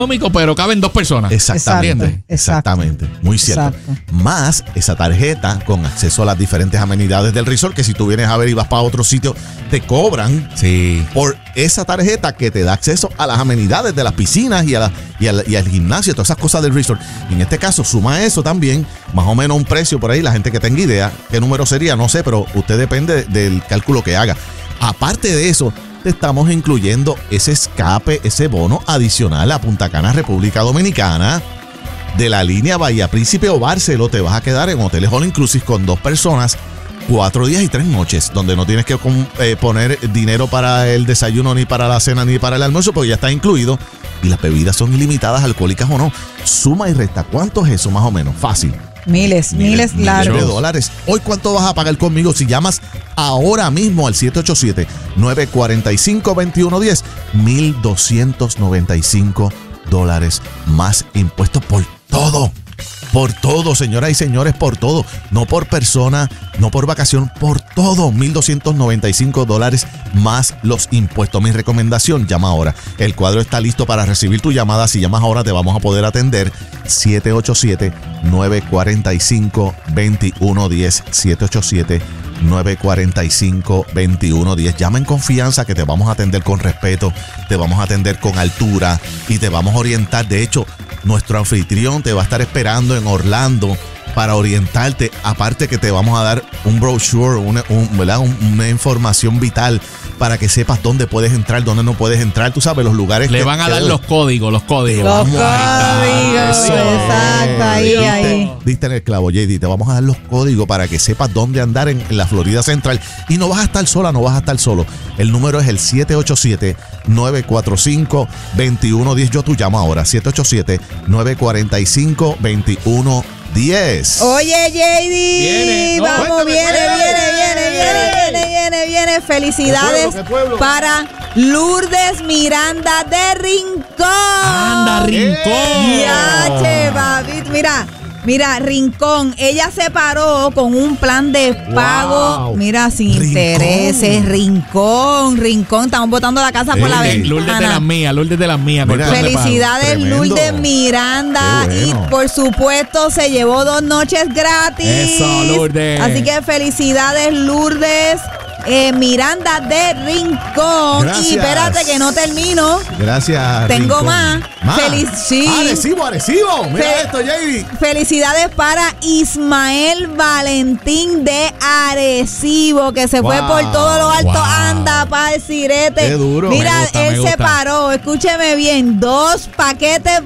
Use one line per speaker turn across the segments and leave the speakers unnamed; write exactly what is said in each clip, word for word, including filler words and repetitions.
pero caben dos personas.
Exactamente.
Exacto,
Exactamente. Muy cierto.
Exacto.
Más esa tarjeta con acceso a las diferentes amenidades del resort, que si tú vienes a ver y vas para otro sitio, te cobran
Sí.
por esa tarjeta que te da acceso a las amenidades de las piscinas y, a la, y, a la, y al gimnasio, todas esas cosas del resort. Y en este caso, suma eso también, más o menos un precio por ahí, la gente que tenga idea, qué número sería, no sé, pero usted depende del cálculo que haga. Aparte de eso, te estamos incluyendo ese escape, ese bono adicional a Punta Cana, República Dominicana, de la línea Bahía Príncipe o Barceló. Te vas a quedar en hoteles all inclusive con dos personas, cuatro días y tres noches, donde no tienes que eh, poner dinero para el desayuno, ni para la cena, ni para el almuerzo, porque ya está incluido. Y las bebidas son ilimitadas, alcohólicas o no. Suma y resta. ¿Cuánto es eso más o menos? Fácil.
Miles, miles,
miles
largos.
de dólares. Hoy, ¿cuánto vas a pagar conmigo si llamas ahora mismo al siete ocho siete, nueve cuatro cinco, dos uno uno cero? mil doscientos noventa y cinco dólares más impuestos por todo. Por todo, señoras y señores, por todo. No por persona, no por vacación, por todo. mil doscientos noventa y cinco dólares más los impuestos. Mi recomendación, llama ahora. El cuadro está listo para recibir tu llamada. Si llamas ahora, te vamos a poder atender. siete ocho siete, nueve cuatro cinco, dos uno uno cero. siete ocho siete, nueve cuatro cinco, dos uno uno cero. Llama en confianza que te vamos a atender con respeto, te vamos a atender con altura y te vamos a orientar. De hecho, nuestro anfitrión te va a estar esperando en Orlando para orientarte. Aparte que te vamos a dar un brochure, una, un, ¿verdad? Un, una información vital para que sepas dónde puedes entrar, dónde no puedes entrar. Tú sabes, los lugares
Le
que,
van a
que
dar los códigos, los códigos.
Los
Vamos a-
códigos,
Eso.
exacto, ahí,
Diste-
ahí.
Diste en el clavo, J D. Te vamos a dar los códigos para que sepas dónde andar en, en la Florida Central. Y no vas a estar sola, no vas a estar solo. El número es el siete ocho siete, nueve cuatro cinco, dos uno uno cero. Yo tú llamo ahora, siete ocho siete, nueve cuatro cinco, dos uno uno cero.
Oye, J D,
Viene, no,
vamos,
cuéntame,
viene,
cuéntame.
viene, viene, viene, viene, viene, viene. Felicidades
¿Qué pueblo, qué pueblo?
para Lourdes Miranda de Rincón.
Anda, Rincón.
Yache, papi. Mira, mira, Rincón. Ella se paró con un plan de pago.
Wow.
Mira, sin
Rincón.
intereses. Rincón, Rincón. Estamos botando la casa por la
Lourdes, Lourdes de las
ventana.
mías, Lourdes de las mías. con
Mira,
el plan de pago.
Felicidades,
Tremendo.
Lourdes Miranda.
Qué bueno.
Y por supuesto se llevó dos noches gratis.
Eso, Lourdes.
Así que felicidades, Lourdes eh, Miranda de Rincón.
Gracias.
Y espérate que no termino.
Gracias.
Tengo
Rincón.
más. Feliz- sí.
Arecibo, Arecibo. Mira
Fe-
esto, J D.
Felicidades para Ismael Valentín de Arecibo, que se fue
Wow,
por todo lo alto.
wow.
Anda, pa' el sirete.
Qué duro.
Mira,
Me gusta, me
él se
gusta.
paró. Escúcheme bien. Dos paquetes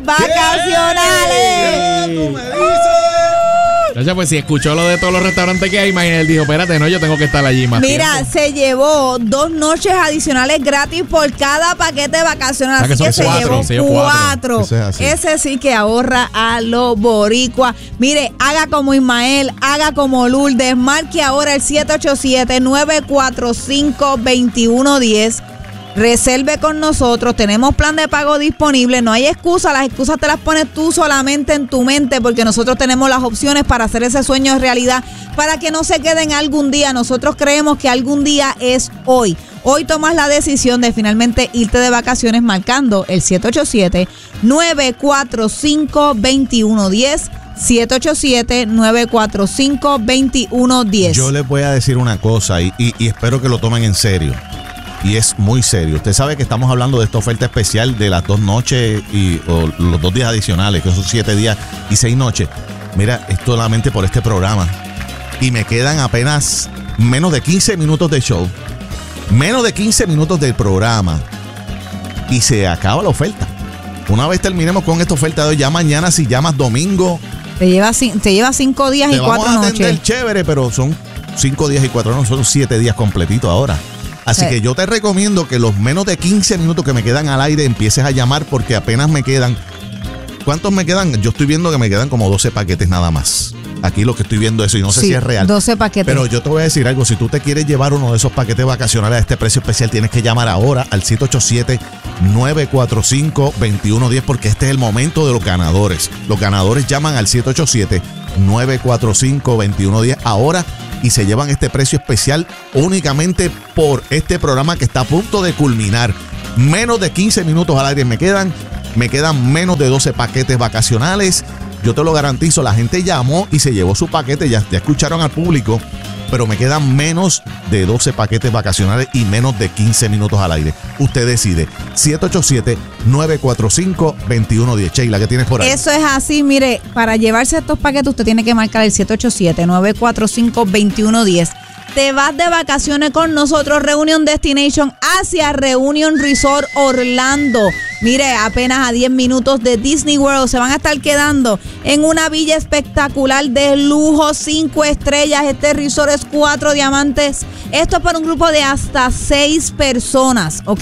vacacionales.
¿Qué tú me dices?
Entonces, pues si escuchó lo de todos los restaurantes que hay, imagínate, él dijo, espérate, no, yo tengo que estar allí más
Mira,
tiempo.
se llevó dos noches adicionales gratis por cada paquete vacacional.
O sea, que
Así que
son
se
cuatro,
llevó
se llevó cuatro.
cuatro.
Eso es así.
Ese sí que ahorra a los boricuas. Mire, haga como Ismael, haga como Lourdes. Marque ahora el siete ocho siete, nueve cuatro cinco, dos uno uno cero. Reserve con nosotros, tenemos plan de pago disponible, no hay excusa, las excusas te las pones tú solamente en tu mente porque nosotros tenemos las opciones para hacer ese sueño realidad, para que no se queden algún día. Nosotros creemos que algún día es hoy. Hoy tomas la decisión de finalmente irte de vacaciones marcando el siete ocho siete, nueve cuatro cinco, dos uno uno cero. siete ocho siete, nueve cuatro cinco, dos uno uno cero.
Yo les voy a decir una cosa y, y, y espero que lo tomen en serio. Y es muy serio. Usted sabe que estamos hablando de esta oferta especial de las dos noches y o los dos días adicionales, que son siete días y seis noches. Mira, es solamente por este programa. Y me quedan apenas menos de quince minutos de show. Menos de quince minutos del programa. Y se acaba la oferta. Una vez terminemos con esta oferta de hoy, ya mañana si llamas domingo,
Te lleva, cin- te lleva cinco días
te
y
vamos
cuatro
a atender
noches.
chévere, pero son cinco días y cuatro, no, son siete días completitos ahora. Así
Sí.
que yo te recomiendo que los menos de quince minutos que me quedan al aire empieces a llamar porque apenas me quedan. ¿Cuántos me quedan? Yo estoy viendo que me quedan como doce paquetes nada más. Aquí lo que estoy viendo eso y no sé
Sí,
si es real.
doce paquetes.
Pero yo te voy a decir algo, si tú te quieres llevar uno de esos paquetes vacacionales a este precio especial, tienes que llamar ahora al siete ocho siete, nueve cuatro cinco, dos uno uno cero porque este es el momento de los ganadores. Los ganadores llaman al siete ocho siete, nueve cuatro cinco, dos uno uno cero ahora y se llevan este precio especial únicamente por este programa que está a punto de culminar. Menos de quince minutos al aire me quedan. Me quedan menos de doce paquetes vacacionales. Yo te lo garantizo, la gente llamó y se llevó su paquete, ya, ya escucharon al público, pero me quedan menos de doce paquetes vacacionales y menos de quince minutos al aire. Usted decide. siete ocho siete, nueve cuatro cinco, dos uno uno cero. Sheila, ¿qué tienes por ahí?
Eso es así, mire, para llevarse estos paquetes usted tiene que marcar el siete ocho siete, nueve cuatro cinco, dos uno uno cero. Te vas de vacaciones con nosotros, Reunion Destination, hacia Reunion Resort Orlando. Mire, apenas a diez minutos de Disney World. Se van a estar quedando en una villa espectacular de lujo, cinco estrellas. Este resort es cuatro diamantes. Esto es para un grupo de hasta seis personas, ¿ok?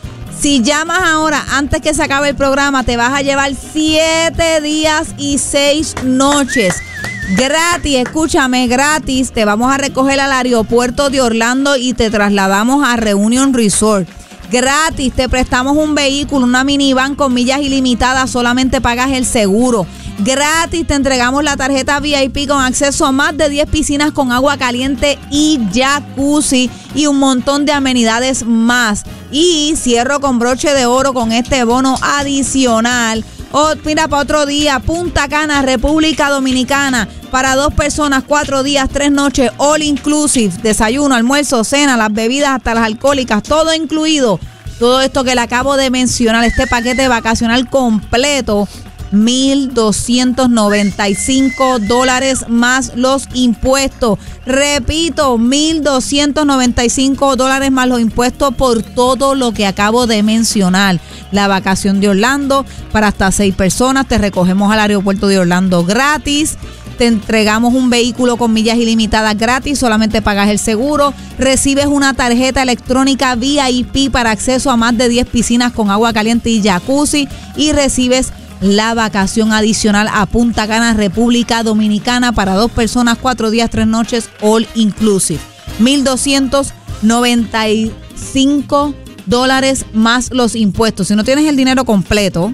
Si llamas ahora, antes que se acabe el programa, te vas a llevar siete días y seis noches. Gratis, escúchame, gratis. Te vamos a recoger al aeropuerto de Orlando y te trasladamos a Reunion Resort. Gratis, te prestamos un vehículo, una minivan con millas ilimitadas, solamente pagas el seguro. Gratis, te entregamos la tarjeta V I P con acceso a más de diez piscinas con agua caliente y jacuzzi y un montón de amenidades más. Y cierro con broche de oro con este bono adicional. O oh, mira, para otro día, Punta Cana, República Dominicana, para dos personas, cuatro días, tres noches, all inclusive, desayuno, almuerzo, cena, las bebidas hasta las alcohólicas, todo incluido. Todo esto que le acabo de mencionar, este paquete vacacional completo, mil doscientos noventa y cinco dólares más los impuestos. Repito, mil doscientos noventa y cinco dólares más los impuestos por todo lo que acabo de mencionar. La vacación de Orlando para hasta seis personas. Te recogemos al aeropuerto de Orlando gratis. Te entregamos un vehículo con millas ilimitadas gratis, solamente pagas el seguro. Recibes una tarjeta electrónica V I P para acceso a más de diez piscinas con agua caliente y jacuzzi. Y recibes la vacación adicional a Punta Cana, República Dominicana, para dos personas, cuatro días, tres noches, all inclusive. mil doscientos noventa y cinco dólares más los impuestos. Si no tienes el dinero completo,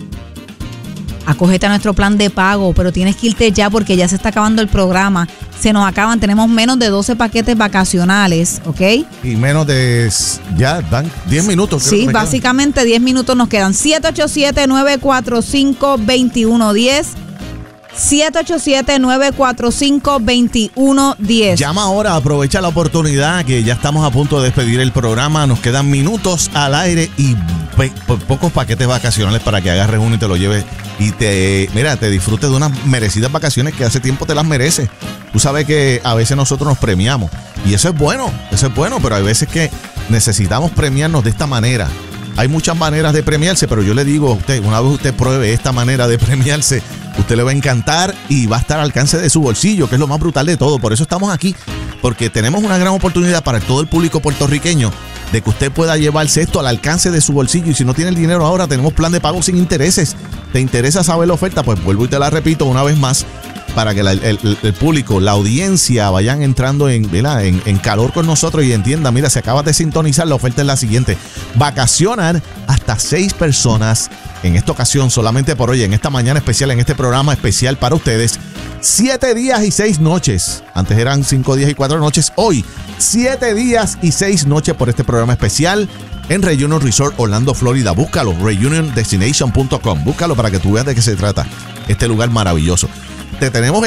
acógete a nuestro plan de pago, pero tienes que irte ya porque ya se está acabando el programa. Se nos acaban, tenemos menos de doce paquetes vacacionales, ¿ok?
Y menos de, ya dan diez minutos.
Sí, básicamente diez minutos nos quedan. siete ocho siete, nueve cuatro cinco, dos uno uno cero. siete ocho siete, nueve cuatro cinco, dos uno uno cero.
Llama ahora, aprovecha la oportunidad que ya estamos a punto de despedir el programa. Nos quedan minutos al aire y pe- po- pocos paquetes vacacionales para que hagas reúne y te lo lleves y te, mira, te disfrutes de unas merecidas vacaciones que hace tiempo te las mereces. Tú sabes que a veces nosotros nos premiamos y eso es bueno, eso es bueno, pero hay veces que necesitamos premiarnos de esta manera. Hay muchas maneras de premiarse, pero yo le digo a usted, una vez usted pruebe esta manera de premiarse, usted le va a encantar y va a estar al alcance de su bolsillo, que es lo más brutal de todo. Por eso estamos aquí, porque tenemos una gran oportunidad para todo el público puertorriqueño de que usted pueda llevarse esto al alcance de su bolsillo. Y si no tiene el dinero ahora, tenemos plan de pago sin intereses. ¿Te interesa saber la oferta? Pues vuelvo y te la repito una vez más, para que la, el, el, el público, la audiencia vayan entrando en, en, en calor con nosotros y entiendan. Mira, si acabas de sintonizar, la oferta es la siguiente: vacacionar hasta seis personas en esta ocasión, solamente por hoy, en esta mañana especial, en este programa especial para ustedes. Siete días y seis noches. Antes eran cinco días y cuatro noches. Hoy, siete días y seis noches por este programa especial en Reunion Resort Orlando, Florida. Búscalo, reunion destination punto com. Búscalo para que tú veas de qué se trata este lugar maravilloso. Te tenemos